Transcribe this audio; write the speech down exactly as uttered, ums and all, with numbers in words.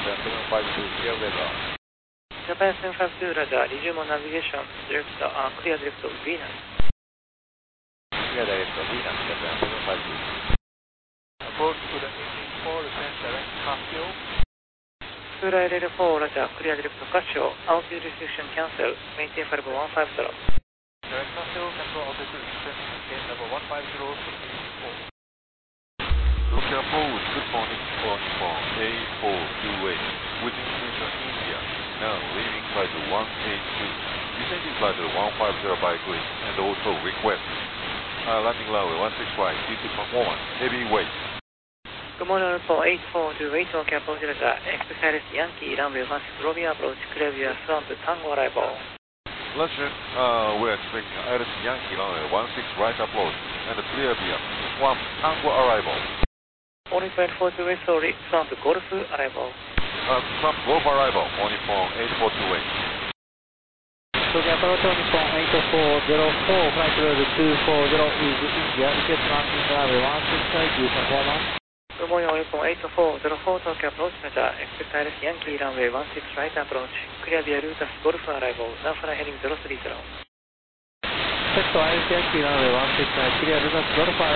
Japan seven five two, clear weather. Japan seven five two, Roger, resume navigation, direct, uh, clear direct of Venus. Clear direct of Venus, Japan seven five two. Approach to the engine four, descent direct Casio. Fuel L L four, Roger, clear direct Casio, altitude restriction cancel, maintain five one five zero. Direct Casio, control altitude, descent, gate level one five zero, engine four. Tokyo forward, good morning, for Nippon A four two eight, with destination India, now leaving flight one eight two, descending flight one five zero by green, and also request, uh, landing runway one six five, duty performance, heavy weight. Good morning, Airport eight four two eight, Tokyo approach, Roger, expect Iris Yankee, runway one six, Romeo approach, clear via Swamp, Tango arrival. Roger, uh, we're expecting Iris Yankee, runway one six right approach, and clear via Swamp, Tango arrival. Morning flight four two eight, sorry, Swamp, Golf arrival. Uh, Swamp, Golf arrival, on Nippon eight four two eight. Tokyo approach, Nippon eight four zero four, flight road two four zero is India, request landing runway one six five, due performance. Good morning, Nippon eight four zero four, Tokyo approach, Roger, expect Iris Yankee, runway one six right approach, clear via Lutas Golf arrival, now fly heading zero three zero. Expect Iris Yankee, runway one six right, clear Lutas Golf arrival.